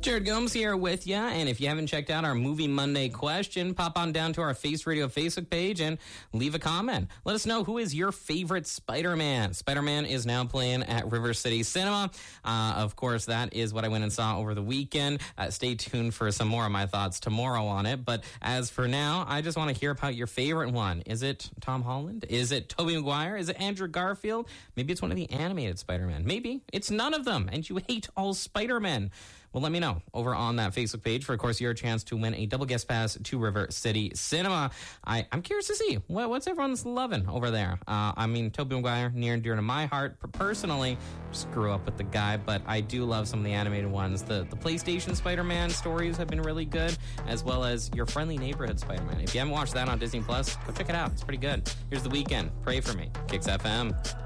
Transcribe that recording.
Jared Gomes here with you, and if you haven't checked out our Movie Monday question, pop on down to our Face Radio Facebook page and leave a comment. Let us know, who is your favorite Spider-Man? Spider-Man is now playing at River City Cinema. Of course, that is what I went and saw over the weekend. Stay tuned for some more of my thoughts tomorrow on it, but as for now, I just want to hear about your favorite one. Is it Tom Holland? Is it Tobey Maguire? Is it Andrew Garfield? Maybe it's one of the animated Spider-Man. Maybe it's none of them, and you hate all Spider-Men. Well, let me know over on that Facebook page for, of course, your chance to win a double guest pass to River City Cinema. I'm curious to see what's everyone's loving over there. I mean, Tobey Maguire, near and dear to my heart. Personally, just grew up with the guy, but I do love some of the animated ones. The PlayStation Spider-Man stories have been really good, as well as your friendly neighborhood Spider-Man. If you haven't watched that on Disney Plus, go check it out. It's pretty good. Here's The Weeknd. Pray for Me. Kicks FM.